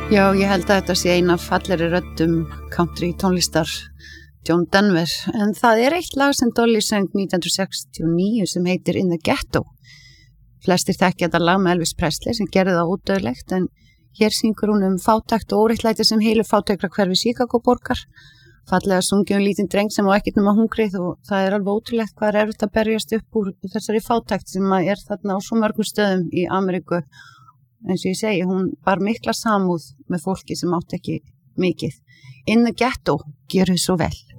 Já, ég held að þetta sé eina af fallegri röddum country tónlistar John Denver, en það eitt lag sem Dolly söng 1969 sem heitir In the Ghetto. Flestir þekkja þetta lag með Elvis Presley sem gerði það ódauðlegt, en hér syngur hún fátækt og óréttlæti sem heilu fátækra hverfi Chicago borgar. Fallega sungið lítinn dreng sem á ekkert nema hungrið og það alveg ótrúlegt hvað erfitt að berjast upp úr þessari fátækt sem þarna á svo mörgum stöðum í Ameríku. Eins og ég segi, hún bar mikla samúð með fólki sem átti ekki mikið. In the Ghetto, gjörðu svo vel.